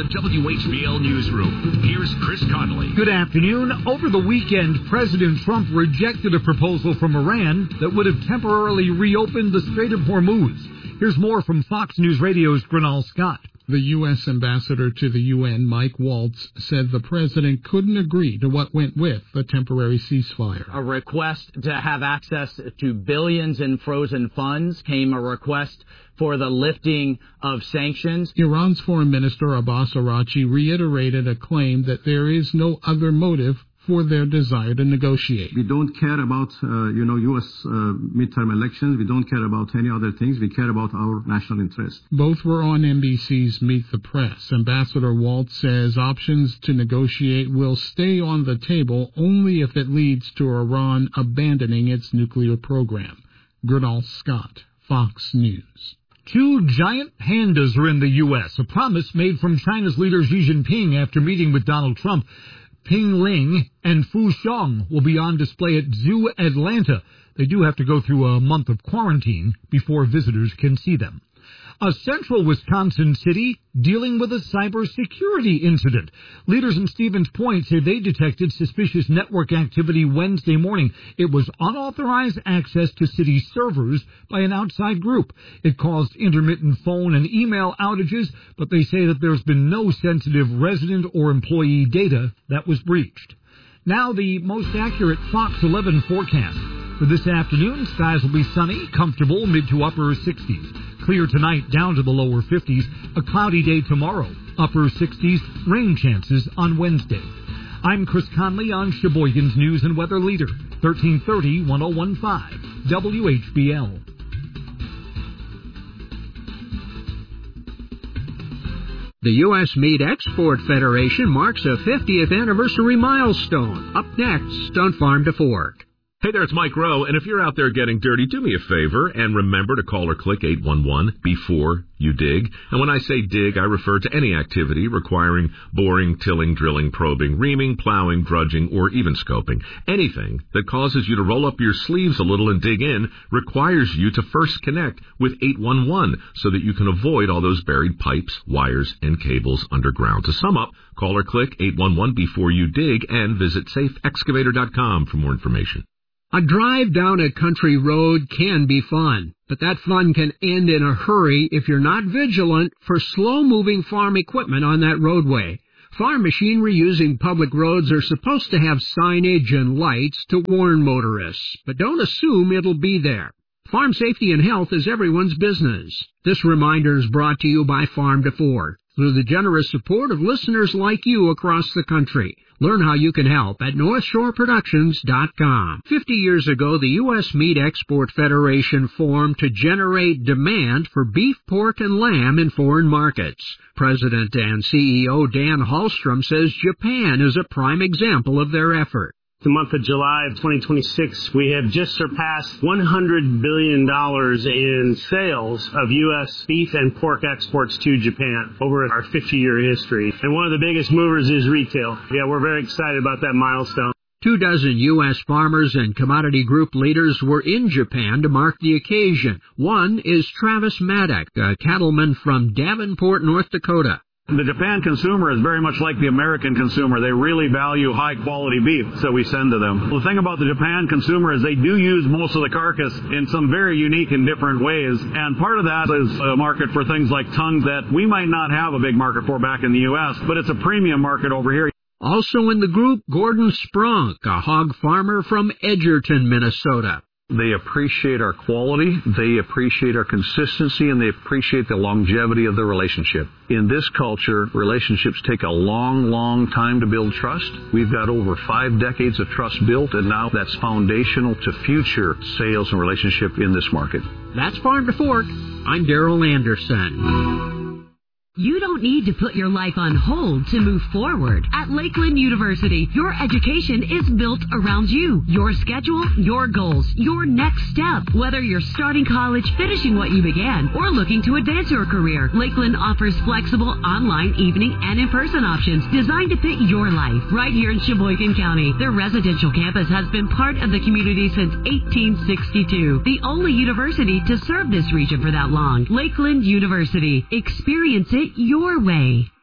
WHBL Newsroom. Here's Chris Conley. Good afternoon. Over the weekend, President Trump rejected a proposal from Iran that would have temporarily reopened the Strait of Hormuz. Here's more from Fox News Radio's Grinal Scott. The U.S. ambassador to the UN, Mike Waltz, said the president couldn't agree to what went with the temporary ceasefire. A request to have access to billions in frozen funds came a request for the lifting of sanctions. Iran's Foreign Minister Abbas Araghchi reiterated a claim that there is no other motive for their desire to negotiate. We don't care about, U.S. midterm elections. We don't care about any other things. We care about our national interest. Both were on NBC's Meet the Press. Ambassador Waltz says options to negotiate will stay on the table only if it leads to Iran abandoning its nuclear program. Grinal Scott, Fox News. 2 giant pandas are in the U.S., a promise made from China's leader Xi Jinping after meeting with Donald Trump. Ping Ling and Fu Xiong will be on display at Zoo Atlanta. They do have to go through a month of quarantine before visitors can see them. A central Wisconsin city dealing with a cybersecurity incident. Leaders in Stevens Point say they detected suspicious network activity Wednesday morning. It was unauthorized access to city servers by an outside group. It caused intermittent phone and email outages, but they say that there's been no sensitive resident or employee data that was breached. Now the most accurate Fox 11 forecast. For this afternoon, skies will be sunny, comfortable, mid to upper 60s. Clear tonight, down to the lower 50s. A cloudy day tomorrow, upper 60s. Rain chances on Wednesday. I'm Chris Conley on Sheboygan's News and Weather Leader, 1330-1015, WHBL. The U.S. Meat Export Federation marks a 50th anniversary milestone. Up next on Farm to Fork. Hey there, it's Mike Rowe, and if you're out there getting dirty, do me a favor and remember to call or click 811 before you dig. And when I say dig, I refer to any activity requiring boring, tilling, drilling, probing, reaming, plowing, drudging, or even scoping. Anything that causes you to roll up your sleeves a little and dig in requires you to first connect with 811 so that you can avoid all those buried pipes, wires, and cables underground. To sum up, call or click 811 before you dig and visit safeexcavator.com for more information. A drive down a country road can be fun, but that fun can end in a hurry if you're not vigilant for slow-moving farm equipment on that roadway. Farm machinery using public roads are supposed to have signage and lights to warn motorists, but don't assume it'll be there. Farm safety and health is everyone's business. This reminder is brought to you by Farm to Fork through the generous support of listeners like you across the country. Learn how you can help at NorthshoreProductions.com. 50 years ago, the U.S. Meat Export Federation formed to generate demand for beef, pork, and lamb in foreign markets. President and CEO Dan Hallstrom says Japan is a prime example of their effort. The month of July of 2026, we have just surpassed $100 billion in sales of U.S. beef and pork exports to Japan over our 50-year history. And one of the biggest movers is retail. Yeah, we're very excited about that milestone. 24 U.S. farmers and commodity group leaders were in Japan to mark the occasion. One is Travis Maddock, a cattleman from Davenport, North Dakota. The Japan consumer is very much like the American consumer. They really value high-quality beef, so we send to them. The thing about the Japan consumer is they do use most of the carcass in some very unique and different ways, and part of that is a market for things like tongues that we might not have a big market for back in the U.S., but it's a premium market over here. Also in the group, Gordon Sprunk, a hog farmer from Edgerton, Minnesota. They appreciate our quality, they appreciate our consistency, and they appreciate the longevity of the relationship. In this culture, relationships take a long, long time to build trust. We've got over 5 decades of trust built, and now that's foundational to future sales and relationship in this market. That's Farm to Fork. I'm Darrell Anderson. You don't need to put your life on hold to move forward. At Lakeland University, your education is built around you, your schedule, your goals, your next step. Whether you're starting college, finishing what you began, or looking to advance your career, Lakeland offers flexible online, evening, and in-person options designed to fit your life. Right here in Sheboygan County, their residential campus has been part of the community since 1862. The only university to serve this region for that long. Lakeland University. Experience it your way.